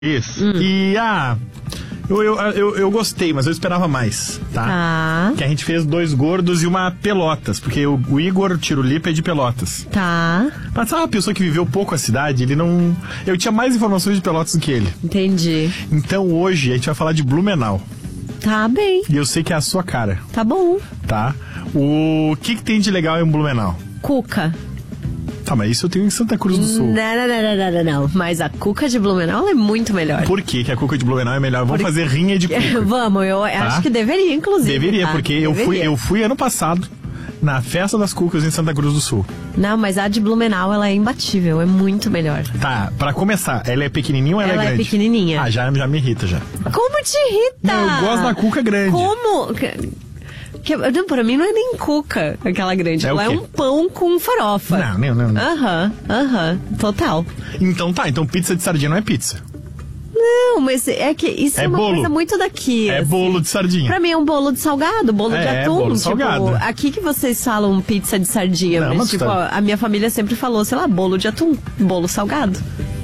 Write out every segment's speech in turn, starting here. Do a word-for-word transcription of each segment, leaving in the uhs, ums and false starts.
Hum. E, ah, eu, eu, eu, eu gostei, mas eu esperava mais, tá? Tá. Que a gente fez dois gordos e uma Pelotas, porque o, o Igor Tirulipa é de Pelotas. Tá. Mas sabe uma pessoa que viveu pouco a cidade, ele não... Eu tinha mais informações de Pelotas do que ele. Entendi. Então hoje a gente vai falar de Blumenau. Tá bem. E eu sei que é a sua cara. Tá bom. Tá? O que, que tem de legal em Blumenau? Cuca. Tá, mas isso eu tenho em Santa Cruz do Sul. Não, não, não, não, não, não. Mas a cuca de Blumenau é muito melhor. Por que, que a cuca de Blumenau é melhor? Vamos Por... fazer rinha de cuca. Vamos, eu tá? acho que deveria, inclusive. Deveria, tá? porque deveria. Eu, fui, eu fui ano passado na Festa das Cucas em Santa Cruz do Sul. Não, mas a de Blumenau, ela é imbatível, é muito melhor. Tá, pra começar, ela é pequenininha ou ela, ela é grande? Ela é pequenininha. Ah, já, já me irrita, já. Como te irrita? Não, eu gosto da cuca grande. Como... Que, não, pra mim não é nem cuca aquela grande. É Ela é um pão com farofa. Não, não, não. não. Aham, aham, total. Então tá, então pizza de sardinha não é pizza. Não, mas é que isso é, é uma bolo. coisa muito daqui. É assim. bolo de sardinha. Pra mim é um bolo de salgado, bolo é, de atum. É bolo tipo, salgado. Aqui que vocês falam pizza de sardinha, não, mas, mas tipo, tá... a minha família sempre falou, sei lá, bolo de atum, bolo salgado.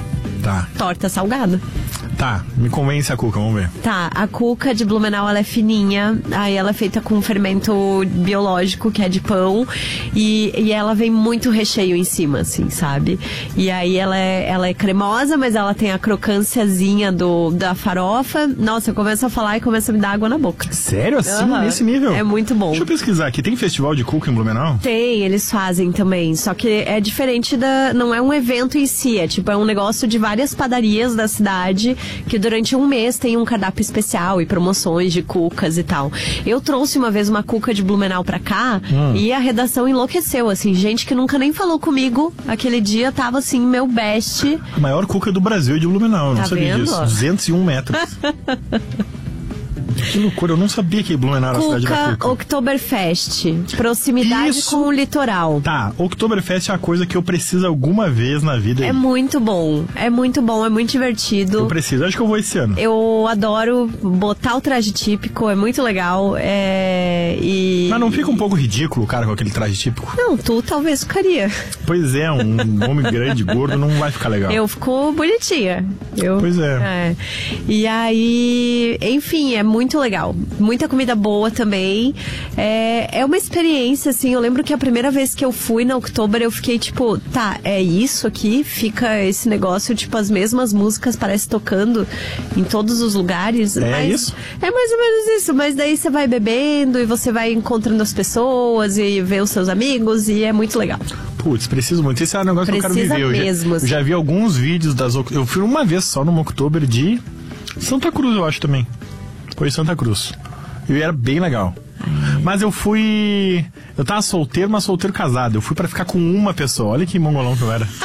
Tá. Torta salgada. Tá, me convence a cuca, vamos ver. Tá, a cuca de Blumenau, ela é fininha, aí ela é feita com fermento biológico, que é de pão, e, e ela vem muito recheio em cima, assim, sabe? E aí ela é, ela é cremosa, mas ela tem a crocânciazinha do, da farofa. Nossa, eu começo a falar e começa a me dar água na boca. Sério? Assim, uhum. Nesse nível? É muito bom. Deixa eu pesquisar aqui, tem festival de cuca em Blumenau? Tem, eles fazem também, só que é diferente da... Não é um evento em si, é tipo, é um negócio de várias padarias da cidade, que durante um mês tem um cardápio especial e promoções de cucas e tal. Eu trouxe uma vez uma cuca de Blumenau pra cá hum. e a redação enlouqueceu, assim, gente que nunca nem falou comigo, aquele dia tava assim, meu best. A maior cuca do Brasil é de Blumenau, eu tá não sabia vendo? disso, duzentos e um metros. Que loucura, eu não sabia que Blumenau era a cidade da cuca. Oktoberfest, proximidade Isso. com o litoral. Tá, Oktoberfest é a coisa que eu preciso alguma vez na vida. É aí. muito bom, é muito bom, é muito divertido. Eu preciso, acho que eu vou esse ano. Eu adoro botar o traje típico, é muito legal. É... E... Mas não fica um pouco ridículo o cara com aquele traje típico? Não, tu talvez ficaria. Pois é, um homem grande, gordo, não vai ficar legal. Eu fico bonitinha. Eu... Pois é. é. E aí, enfim, é muito Muito legal, muita comida boa também. É, é uma experiência, assim. Eu lembro que a primeira vez que eu fui na Oktober, eu fiquei tipo, tá, é isso aqui? Fica esse negócio, tipo, as mesmas músicas parece tocando em todos os lugares. É mas isso? É mais ou menos isso, mas daí você vai bebendo e você vai encontrando as pessoas e vê os seus amigos e é muito legal. Putz, preciso muito. Esse é um negócio Precisa que eu quero viver. mesmo, eu já, eu já vi alguns vídeos das... Eu fui uma vez só numa Oktober de Santa Cruz, eu acho também. Foi em Santa Cruz. E era bem legal. Ai. Mas eu fui... Eu tava solteiro, mas solteiro casado. Eu fui pra ficar com uma pessoa. Olha que mongolão que eu era.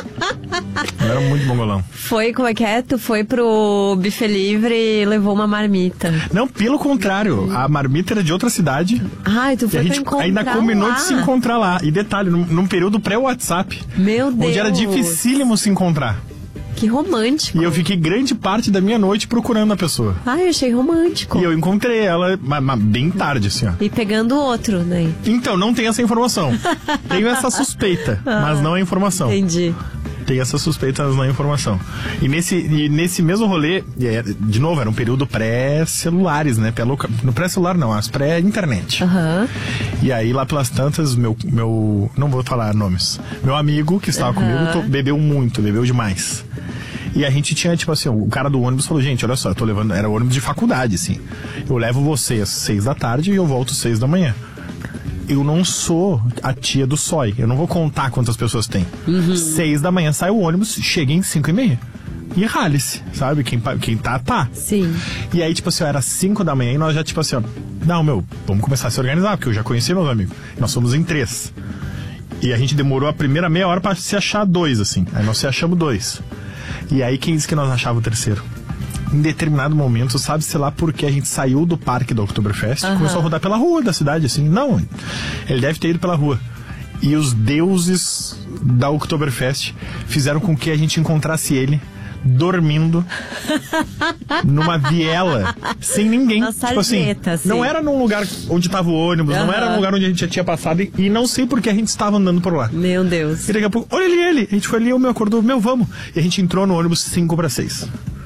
Eu era muito mongolão. Foi, como é que é? Tu foi pro buffet livre e levou uma marmita. Não, pelo contrário. A marmita era de outra cidade. Ai, tu foi e a pra gente encontrar ainda combinou lá. de se encontrar lá. E detalhe, num, num período pré-WhatsApp. Meu Deus. Onde era dificílimo se encontrar. Que romântico. E eu fiquei grande parte da minha noite procurando a pessoa. Ai, eu achei romântico. E eu encontrei ela, mas, mas bem tarde, assim, ó. E pegando outro, né? Então, não tem essa informação. Tenho essa suspeita, ah, mas não é informação. Entendi. Tem essa suspeita, mas não é informação. E nesse, e nesse mesmo rolê, de novo, era um período pré-celulares, né? No pré-celular não, as pré-internet. Uhum. E aí, lá pelas tantas, meu, meu... Não vou falar nomes. Meu amigo, que estava uhum. comigo, to, bebeu muito, bebeu demais. E a gente tinha, tipo assim, o cara do ônibus falou, gente, olha só, eu tô levando... Era ônibus de faculdade, assim. Eu levo você às seis da tarde e eu volto às seis da manhã. Eu não sou a tia do S O I. Eu não vou contar quantas pessoas tem. Uhum. Seis da manhã sai o ônibus, chega em cinco e meia. E rale-se, sabe? Quem, quem tá, tá. Sim. E aí, tipo assim, era cinco da manhã e nós já, tipo assim, ó... Não, meu, vamos começar a se organizar, porque eu já conheci meus amigos. Nós somos em três. E a gente demorou a primeira meia hora pra se achar dois, assim. Aí nós se achamos dois. E aí, quem disse que nós achávamos o terceiro? Em determinado momento, sabe-se lá porque a gente saiu do parque da Oktoberfest e uhum. começou a rodar pela rua da cidade, assim. Não, ele deve ter ido pela rua. E os deuses da Oktoberfest fizeram com que a gente encontrasse ele dormindo numa viela, sem ninguém. Nossa, tipo assim, sarjeta, assim, não era num lugar onde tava o ônibus, uhum. não era num lugar onde a gente já tinha passado e, e não sei porque a gente estava andando por lá. Meu Deus. E daqui a pouco, olha ali ele, a gente foi ali, o meu acordou, meu, vamos. E a gente entrou no ônibus cinco para seis.